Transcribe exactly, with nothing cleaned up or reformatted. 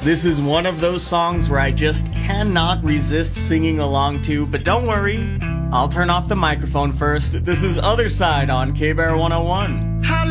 This is one of those songs where I just cannot resist singing along to, but don't worry, I'll turn off the microphone first. This is Other Side on K-Bear one oh one.